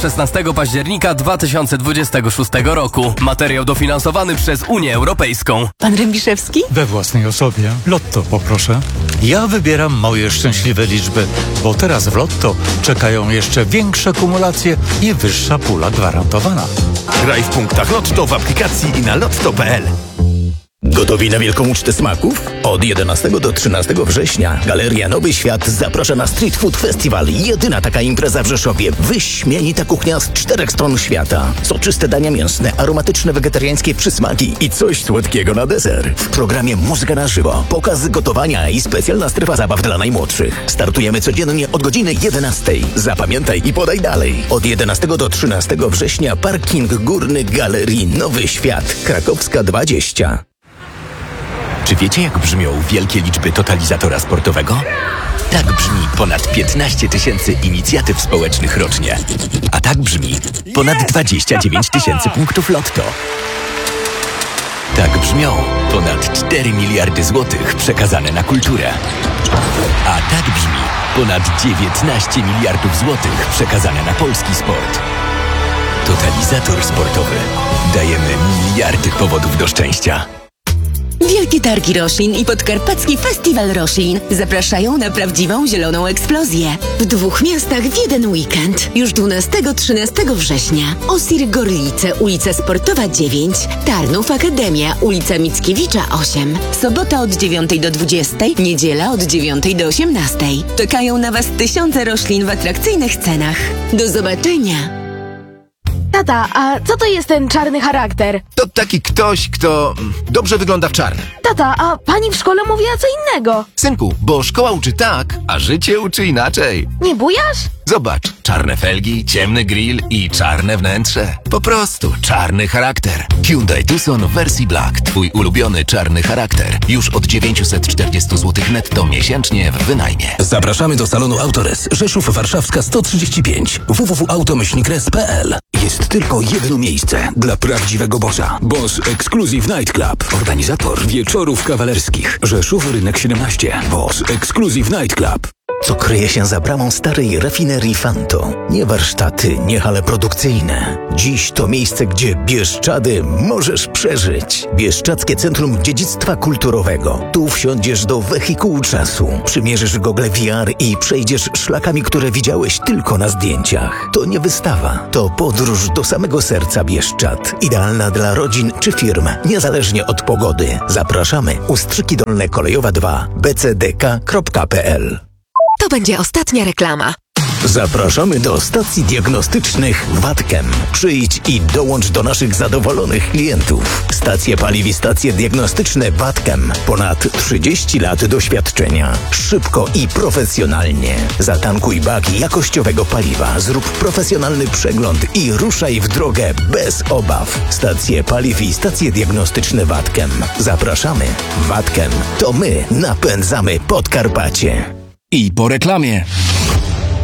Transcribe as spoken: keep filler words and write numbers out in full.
szesnastego października dwa tysiące dwudziestego szóstego roku. Materiał dofinansowany przez Unię Europejską. Pan Rębiszewski? We własnej osobie. Lotto poproszę. Ja wybieram moje szczęśliwe liczby, bo teraz w Lotto czekają jeszcze większe kumulacje i wyższa pula gwarantowana. Graj w punktach Lotto w aplikacji i na lotto kropka p l. Gotowi na wielką ucztę smaków? Od jedenastego do trzynastego września Galeria Nowy Świat zaprasza na Street Food Festival. Jedyna taka impreza w Rzeszowie. Wyśmienita kuchnia z czterech stron świata. Soczyste dania mięsne, aromatyczne wegetariańskie przysmaki i coś słodkiego na deser. W programie muzyka na żywo, pokazy gotowania i specjalna strefa zabaw dla najmłodszych. Startujemy codziennie od godziny jedenastej. Zapamiętaj i podaj dalej. Od jedenastego do trzynastego września parking górny Galerii Nowy Świat. Krakowska dwadzieścia. Czy wiecie, jak brzmią wielkie liczby totalizatora sportowego? Tak brzmi ponad piętnaście tysięcy inicjatyw społecznych rocznie. A tak brzmi ponad dwadzieścia dziewięć tysięcy punktów Lotto. Tak brzmią ponad cztery miliardy złotych przekazane na kulturę. A tak brzmi ponad dziewiętnaście miliardów złotych przekazane na polski sport. Totalizator sportowy. Dajemy miliardy powodów do szczęścia. Wielkie Targi Roślin i Podkarpacki Festiwal Roślin zapraszają na prawdziwą zieloną eksplozję. W dwóch miastach w jeden weekend. Już dwunastego trzynastego września. Osir Gorlice, ulica Sportowa dziewięć. Tarnów Akademia, ulica Mickiewicza osiem. Sobota od dziewiątej do dwudziestej. Niedziela od dziewiątej do osiemnastej. Czekają na Was tysiące roślin w atrakcyjnych cenach. Do zobaczenia! Tata, a co to jest ten czarny charakter? To taki ktoś, kto dobrze wygląda w czarnym. Tata, a pani w szkole mówiła co innego. Synku, bo szkoła uczy tak, a życie uczy inaczej. Nie bujasz? Zobacz, czarne felgi, ciemny grill i czarne wnętrze. Po prostu czarny charakter. Hyundai Tucson w wersji Black. Twój ulubiony czarny charakter. Już od dziewięćset czterdzieści złotych netto miesięcznie w wynajmie. Zapraszamy do salonu Autores, Rzeszów Warszawska sto trzydzieści pięć. w w w kropka automyślnikres kropka p l. Jest tylko jedno miejsce dla prawdziwego bosza. Boss Exclusive Night Club. Organizator wieczorów kawalerskich. Rzeszów Rynek siedemnaście. Boss Exclusive Night Club. Co kryje się za bramą starej rafinerii Fanto? Nie warsztaty, nie hale produkcyjne. Dziś to miejsce, gdzie Bieszczady możesz przeżyć. Bieszczadzkie Centrum Dziedzictwa Kulturowego. Tu wsiądziesz do wehikułu czasu, przymierzysz gogle V R i przejdziesz szlakami, które widziałeś tylko na zdjęciach. To nie wystawa, to podróż do samego serca Bieszczad. Idealna dla rodzin czy firm, niezależnie od pogody. Zapraszamy. Ustrzyki Dolne Kolejowa dwa, b c d k kropka p l. To będzie ostatnia reklama. Zapraszamy do stacji diagnostycznych Watkem. Przyjdź i dołącz do naszych zadowolonych klientów. Stacje paliw i stacje diagnostyczne Watkem. Ponad trzydzieści lat doświadczenia. Szybko i profesjonalnie. Zatankuj bak jakościowego paliwa, zrób profesjonalny przegląd i ruszaj w drogę bez obaw. Stacje paliw i stacje diagnostyczne Watkem. Zapraszamy. Watkem. To my napędzamy Podkarpacie. I po reklamie.